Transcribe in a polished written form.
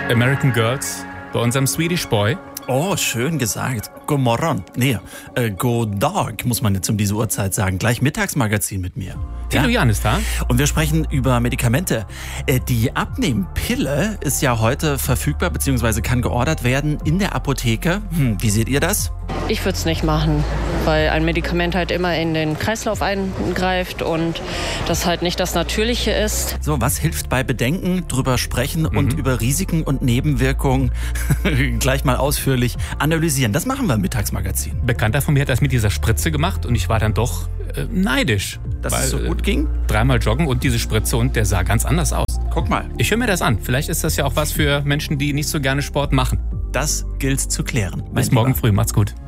American Girls bei unserem Swedish Boy. Oh, schön gesagt. God morgon. Nee, God Dag muss man jetzt um diese Uhrzeit sagen. Gleich Mittagsmagazin mit mir. Tilo Jan ist da. Und wir sprechen über Medikamente. Die Abnehmpille ist ja heute verfügbar bzw. kann geordert werden in der Apotheke. Wie seht ihr das? Ich würde es nicht machen, weil ein Medikament halt immer in den Kreislauf eingreift und das halt nicht das Natürliche ist. So, was hilft bei Bedenken? Drüber sprechen und über Risiken und Nebenwirkungen gleich mal ausführlich analysieren. Das machen wir im Mittagsmagazin. Bekannter von mir hat das mit dieser Spritze gemacht und ich war dann doch neidisch. Dass es so gut ging? Dreimal joggen und diese Spritze und der sah ganz anders aus. Guck mal. Ich höre mir das an. Vielleicht ist das ja auch was für Menschen, die nicht so gerne Sport machen. Das gilt zu klären. Bis morgen früh. Macht's gut.